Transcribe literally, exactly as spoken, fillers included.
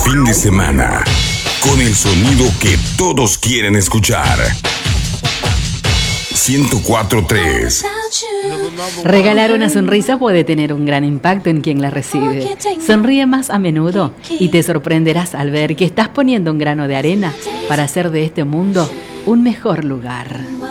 fin de semana con el sonido que todos quieren escuchar. ciento cuatro punto tres. Regalar una sonrisa puede tener un gran impacto en quien la recibe. Sonríe más a menudo y te sorprenderás al ver que estás poniendo un grano de arena para hacer de este mundo un mejor lugar.